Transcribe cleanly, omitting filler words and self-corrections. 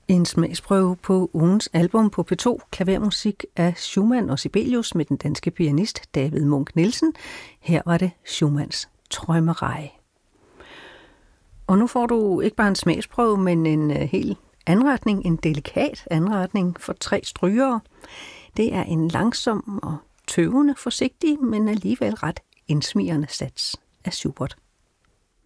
En smagsprøve på ugens album på P2, klavermusik af Schumann og Sibelius med den danske pianist David Munch Nielsen. Her var det Schumanns Träumerei. Og nu får du ikke bare en smagsprøve, men en helt anretning, en delikat anretning for 3 strygere. Det er en langsom og tøvende, forsigtig, men alligevel ret indsmirrende sats af Schubert.